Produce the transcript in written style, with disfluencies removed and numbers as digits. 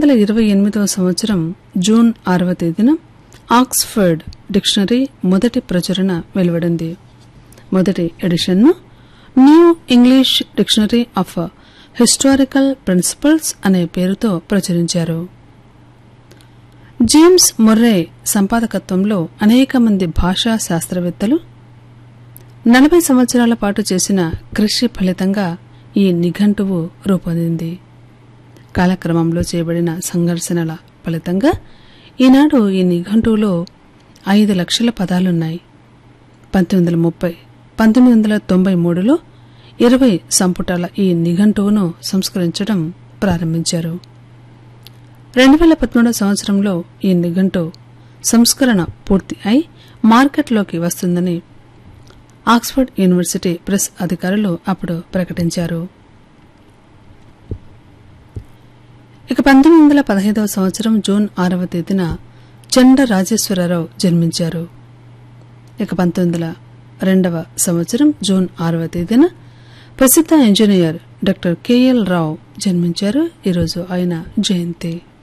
1828వ సంవత్సరం జూన్ 6వ తేదీన ఆక్స్ఫర్డ్ డిక్షనరీ మొదటి ప్రచురణ వెలువడింది. మొదటి ఎడిషన్ను new English dictionary of historical principles అనే పేరుతో ప్రచురించారు. జేమ్స్ మొర్రే సంపాదకత్వంలో అనేక మంది భాషా శాస్త్రవేత్తలు 40 సంవత్సరాల పాటు చేసిన కృషి ఫలితంగా ఈ నిఘంటువు రూపొందింది. కాలక్రమంలో చేయబడిన సంఘర్షణల ఫలితంగా ఈనాడు ఈ నిఘంటువులో 5 లక్షల పదాలున్నాయి. 1993లో 20 సంపుటాల ఈ నిఘంటువును సంస్కరించడం ప్రారంభించారు. 2013 సంవత్సరంలో ఈ నిఘంటు సంస్కరణ పూర్తి అయి మార్కెట్లోకి వస్తుందని ఆక్స్ఫర్డ్ యూనివర్సిటీ ప్రెస్ అధికారులు అప్పుడు ప్రకటించారు. ఇక 1915వ సంవత్సరం జూన్ 6వ తేదీన చండ రాజేశ్వరరావు జన్మించారు. ఇక 1902వ సంవత్సరం జూన్ 6వ తేదీన ప్రసిద్ధ ఇంజనీర్ డాక్టర్ కెఎల్ రావు జన్మించారు. ఈరోజు ఆయన జయంతి.